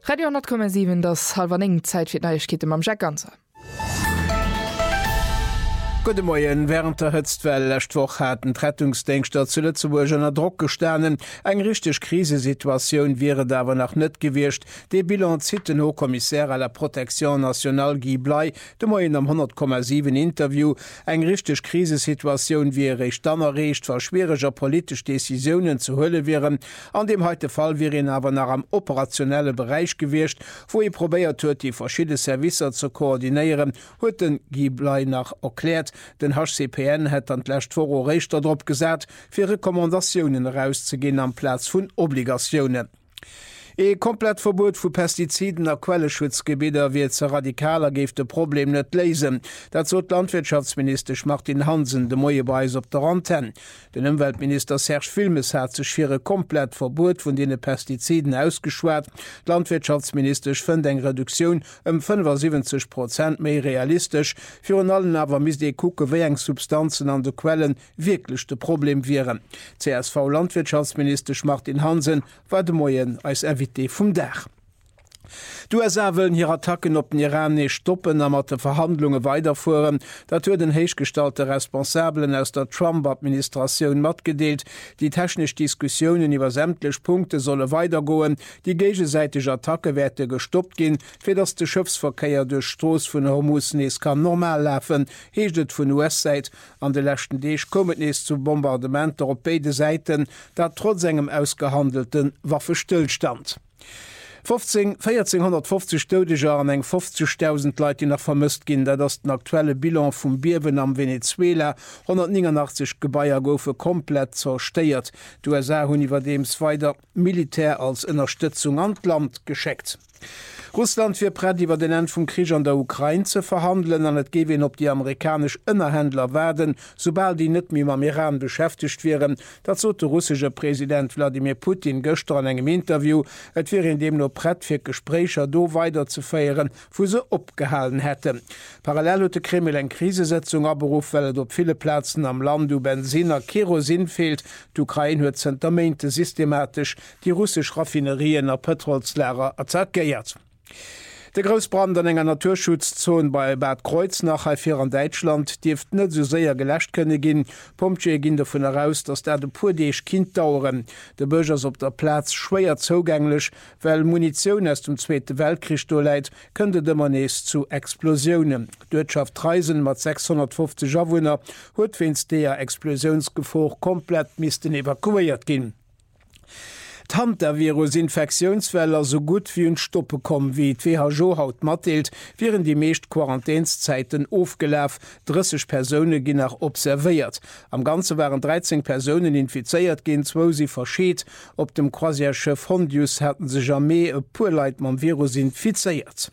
Radio 10,7 das halber eng Zeit fir Neuigkeiten am Jack Ganzer. Gute Morgen. Während der Hützwelle letzte Woche hat ein Rettungsdenkster zu Lützeburg unter Druck gestanden. Eine richtig Krisensituation wäre da aber noch nicht gewirrscht. Der Bilan zieht den Hochkommissär à la Protection Nationale Guy Blei, der morgen am 100,7 Interview. Eine richtig Krisensituation wäre ich dann erreicht, weil schwieriger politische Decisionen zu holen wären. An dem heute Fall wäre ihn aber nach einem operationellen Bereich gewirrscht, wo er probiert hat, die verschiedenen Services zu koordinieren, hat den Guy Blei nach erklärt. Den HCPN hat an d'lächt vor Recht drop gesät, fir Rekommandationen rauszugehen am Platz vun Obligationen. E komplett Verbot vu Pestiziden a Quelleschutzgebieter wie ze radikaler geef de Problem net lesen. Dat zo Landwirtschaftsminister Martin Hansen de Moie Beis op der Antenne. Den Umweltminister Serge Filmes hat sech fir komplett Verbot vun dene Pestiziden ausgeschwert. Landwirtschaftsminister fënd eng Reduktion 75% méi realistisch. Für allen awer mis de kucke wéi eng Substanzen an de Quellen wirklichchte Problem wären. CSV Landwirtschaftsminister Martin Hansen war de Moien als vom Dach. Die USA wollen hier Attacken op den Iran nicht stoppen, aber die Verhandlungen weiterführen. Dat hue den heichgestalte Responsablen aus der Trump-Administration mitgedeelt. Die technische Diskussionen über sämtliche Punkte sollen weitergehen. Die gegenseitige Attacke werde gestoppt gehen, für dass der Schiffsverkehr durch Stoß von Hormuz kann normal laufen, hecht von US-Seite. An den letzten Tag kommt es zu Bombardementen auf beide Seiten, da trotz engem ausgehandelten Waffenstillstand. 1450 Todeger an eng 50.000 Leute nach vermisst gin, dat das den aktuelle Bilan vum Bierwen am Venezuela 189 Gebaier goufe komplett zersteiert. Die USA hunn iwwer dems weiter Militär als Unterstützung an Land gescheckt. Russland fir prät iwwer den End vum Krieg an der Ukraine ze verhandeln, an et gewinn op die amerikasch Innerhändler werden, sobald die net mit am Iran beschäftigt wären. Dat so der russische Präsident Wladimir Putin gestern an engem Interview, et wäre in dem nur prät fir Gesprächer do weiter zu feieren, wo se opgehalten hätte. Parallel huet de Kreml eng Krisesetzung aberuf, weil op viele Plätzen am Land du Benziner Kerosin fehlt. Die Ukraine huet Zentamente systematisch die russisch Raffinerien a Petrolslärer attackiert. Der Großbrand an enger Naturschutzzone bei Bad Kreuznach an Deutschland dieft net so sehr gelöscht könne gin. Pomsche gin davon heraus, dass der de purdeich Kind dauern. De Bürgers op der Platz schwer zugänglich, weil Munition aus dem Zweiten Weltkrieg leit, könnte de man es zu Explosionen. Wirtschaft Reisen mat 650 Jawohner huet wenns der Explosionsgefahr komplett missten evakuiert gin. Hand der Virusinfektionsfäller so gut wie un Stoppe kommen wie WHO haut matelt, wären die meescht Quarantänszeiten aufgelaf, 30 Personen gin nach observiert. Am Ganze waren 13 Personen infiziert gin, 2 sie verscheet. Op dem Croisièreschiff Hondius hätten se jamais e Purleit mam Virus infiziert.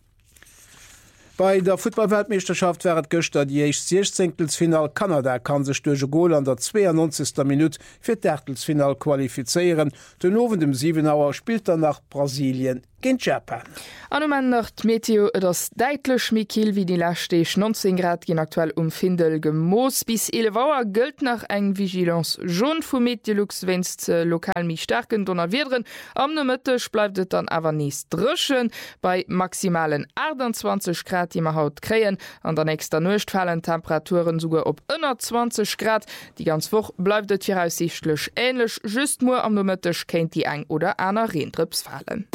Bei der Fußballweltmeisterschaft wäret gestern die 16. Kanada kann sich durch Goal an der 92. Minute für d'Achtelfinal qualifizieren. Den Owen dem 7 Auer spielt er nach Brasilien gegen Japan. An nach Meteo das deitlech Mikil wie die Lastech 19 Grad gin aktuell Findel gemoos bis 11 Auer gilt nach eng Vigilance Jaune vu Meteorlux wennst lokal mi starken Donnerwiedren. Am Mittech bleibt het dann awer nies drschen bei maximalen 28 Grad die man haut kreen. An der nächster Nucht fallen Temperaturen sogar op 120 Grad. Die ganz woch bleibt het voraussichtlich ähnlich. Just nur am Mittech kennt die eng oder aner Reentrips fallen.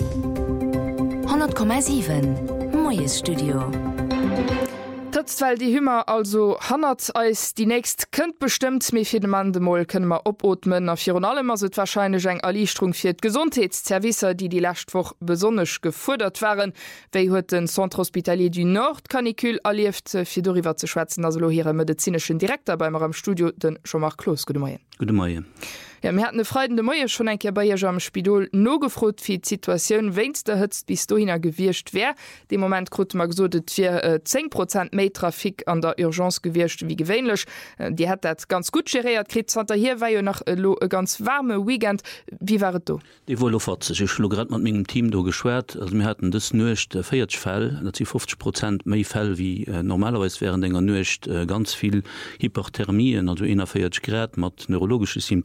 100,7 Moies Studio. Weil die Hummer also 100 als die nächst könnt bestimmt mir für den Mann demol können wir opatmen auf allem also wahrscheinlich eng Erleichterung für Gesundheitsservice die lastwoch besonders gefordert waren wie hue den Centre Hospitalier du Nord Canicule erlieft für darüber zu schwätzen also hier medizinischen Direktor beim am Studio den schon mal Klos. Guten Morgen. Guten Morgen. Ja, mir hat eine freudende Moie schon ein bei am Spidol no gefrot wie Situation wennst der hützt bis du hin gewircht wer dem Moment gut mag so 10% mehr Trafik an der Urgence gewircht wie gewöhnlich die hat dat ganz gut geriert krit hier war ja noch ganz warme Weekend wie war du die wohl grad mit meinem Team do geschwert also wir hatten das nucht Feiertfall 50% mehr Fälle wie normalerweise wären ennger nucht ganz viel Hyperthermien also 41 Grad mit neurologische Symptome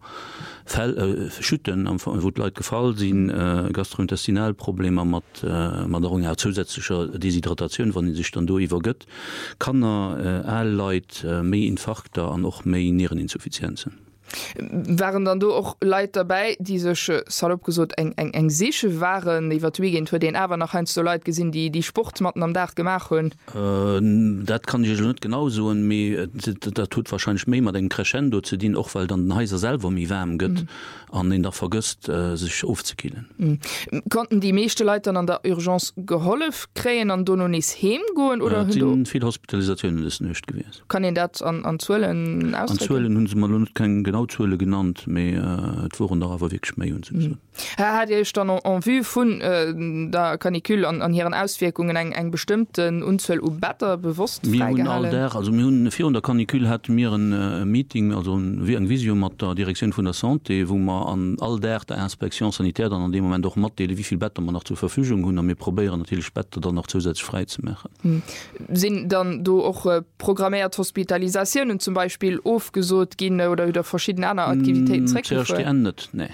schütten wo Leute gefallen sind gastrointestinalprobleme mat zusätzlicher Deshydratation, wann sich dann doiwwergëtt, kann all Leute méi Infarkter an noch méi Niereninsuffizienzen. Waren dann du auch Leute dabei die salopp gesot eng seche waren iwgent für den awer nach ein so Leute gesinn die Sportmatten am Dach gemacht hun dat kann ich net genau so dat tut wahrscheinlich mé den Crescendo zu dienen auch weil dann den heiser selber mi wärm gëtt an den der vergisst sich aufzukielen. Konnten die meeste Leute an der Urgenz geholf kreen an Dononis hem goen oder viel Hospitalisationen ist nicht gewesen. Kann den dat an Zuelen hun kein genau Zule genannt waren da wirklich méi hun. Hat dann an vu vun der Kanikül an ihren Auswirkungen eng bestimmten Unzwell u better bewusst hun 400 Kanikül hat mir ein Meeting also wie eng Vision mat der Direktion vun der Santé, wo man an all der Inspektion sanitär dann an dem moment doch mat wieviel Better man noch zur Verfügung hun mir probieren natürlich später dann noch zusätzlich frei zu machen. Sind dann du auch programmiert Hospitalisationen zum Beispiel aufgesot gin oder über verschiedene andere Aktivitäten endet ne.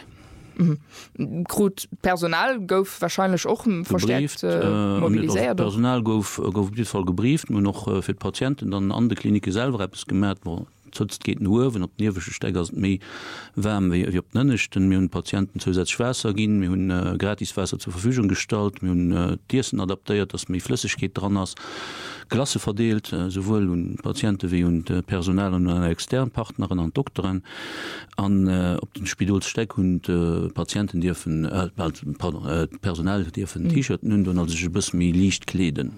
Gut Personal gouf wahrscheinlich auch verstärkt mobilisiert. Personal gouf voll gebrieft nur noch für Patienten dann an der Klinike selber es gemerkt wo geht nur wenn op nervsche Stecker méi wärm wie op nënnechten mir hun Patienten zusätzlich Wässer gin mir hun gratiswässer zur Verfügung gestalt mir hun Tiersen adaptiert dass méi flüssig geht dran ass Klasse verdeelt sowohl hun Patienten wie hun Personal und externen Partnerin an Doktoren an op den Spidolsteck hun Patienten dürfen Personal dürfen T-Shirt nun und sich bis mir liicht kleden.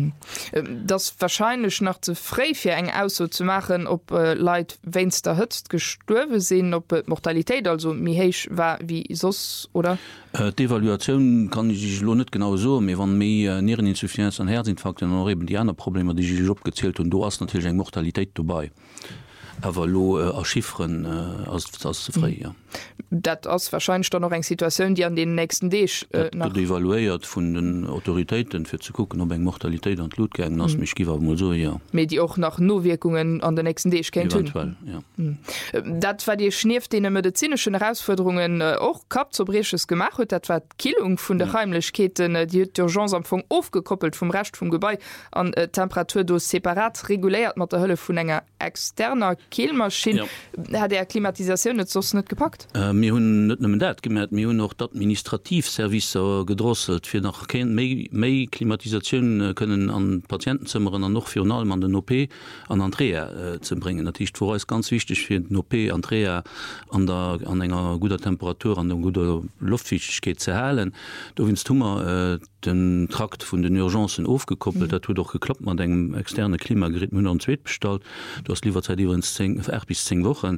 Das wahrscheinlich nach zu frei für eng aus zu machen ob Leid wenns der hützt gestorben sehen ob Mortalität also mihéich war wie sos oder die Evaluation kann ich lo net genau so mir wann mé Niereninsuffizienz an Herzinfarkten eben die anderen Probleme die ich opgezählt und du hast natürlich eng Mortalität dabei aber lo Chiffren als frei ja. Dat ass wahrscheinlich dann noch eng Situation, die an den nächsten Dech evaluiert vun den Autoritäten fir zu gucken, ob eng Mortalität an Blutgängen ass mich giwer so ja. Me die auch nach Nowirkungen an den nächsten Dech kennt hun. Ja. Dat war die schnief de medizinischen Herausforderungen auch kap zo breches gemacht huet, dat war Killung vun der Heimlichkeiten die Urgenzampfung aufgekoppelt vom Recht vum Gebä an Temperatur do separat reguliert mat der Hölle vun enger externer Kehlmaschine hat der Klimatisation net sos net gepackt. Mir hun net dat gemerk mir hun noch Administrativservice gedrosselt fir nach méi Klimatisationen können an Patientenzimmeren an noch für an den OP an Andrea zu bringen. Dat ist vor ganz wichtig fir den OP Andrea an enger guter Temperatur an der guter Luftfichtigkeit zu halen. Du winst hummer den Trakt vun den Urgenzen aufgekoppelt, dat doch geklappt man engem externe Klimagerät Münner und Zweet bestalt. Du hast lieber Zeit bis 10 Wochen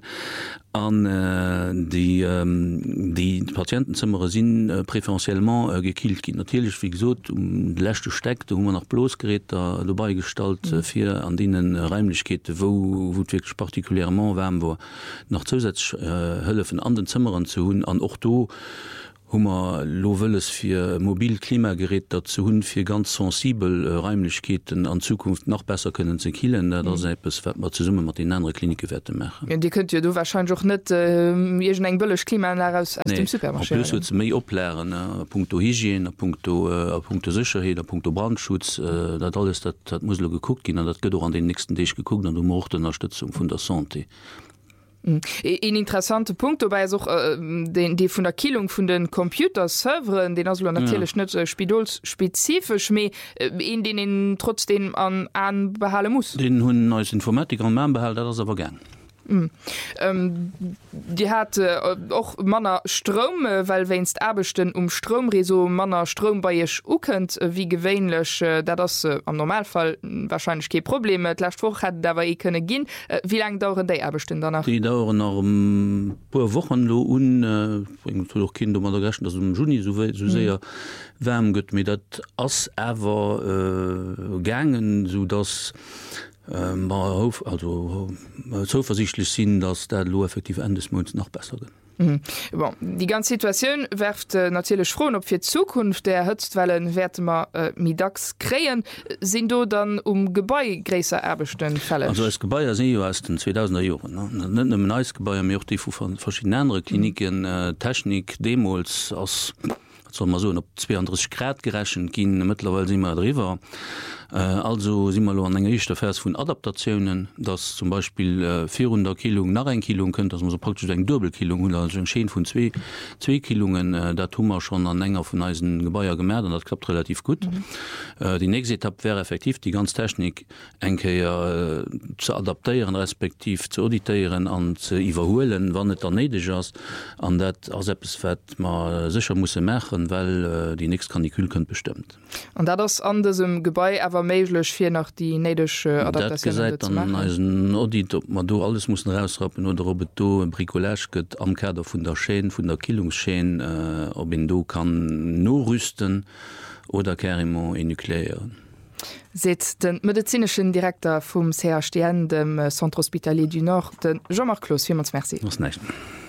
an die Patientenzimmer sind präferentiellement gekielt gin natürlich wie gesagt lächte steckt man nach bloßgerät dabei gestaltt fir an denen Reimlichkeiten wo wirklich partikulärement wärm wo nach zusätzlich Hölle von anderen Zimmern zu hun an och do Hummer lowelles fir Mobilklimagerät dazu hunn fir ganz sensibel Räumlichkeiten an Zukunft noch besser können ze kielen, man zu summe mat in andere Klinikewerte mechen. Ja, die könnt du wahrscheinlich auch net eng bëllech Klima aus dem Supermarkt méi oplären Punkto Hygien, Punkto Sicherheit, Punkto Brandschutz, dat alles dat muss geguckt gin, dat gët an den nächsten Dich geguckt an du mo Unterstützung vun der Santé. Ein interessante Punkt dabei auch die von der Killung von den Computerserveren den also natürlich nicht spidolspezifisch mehr in denen trotzdem an behalten muss den hun neues Informatiker an behalt das aber gern. Die hat auch Manner Strom weil wennst erbechten Stromreso Manner Strom bei kennt wie gewöhnlich da das am Normalfall wahrscheinlich keine Probleme vor hat da war könne gehen wie lange dauern der erbechten danach die dauern noch paar Wochen Kind Juni so sehr wärm gött mir dat ass ever gangen so dass also so versichtlich sinn, dass der Lo effektiv Ende des Monats noch besser geht. Bon, die ganze Situation werft natürlich froh ob für Zukunft der Höchstwellen werden Midax kreen sind du dann Gebäigräser erbestellen Fälle also als Gebäier se aus den 2000er Jahren Eisgebäier mir die von verschiedenen andere Kliniken Technik Demos aus so op 200 Grad gerechen gin mittlerweile immer drüber also si mal an enger Vers vun Adaptationen das zum Beispiel 400 Kilo nach 1 Kilo könnt man so praktisch eng Doppelkilo Sche vun 2 Kilungen der Tummer schon an enger vun Eisen Gebäier gemerk und das klappt relativ gut die nächste Etappe wäre effektiv die ganz Technik enke zu adaptieren respektiv zu auditieren an zu überholen wann net nedig ass an dat man sicher muss mechen weil die nächste Kanikül könnt bestimmt und da das an diesem Gebäi aber méiglech fir nach die nedesche Audit op man do alles muss rausrappen oder ob do Bricolage gëtt am Kader vun der Scheen vun der Killungsscheen ob en do kann no rüsten oder Kerimo en nukleieren. Se den medizinschen Direktor vum CHDN dem Centre Hospitalier du Nord den Jean-Marc Clos 24 Merci.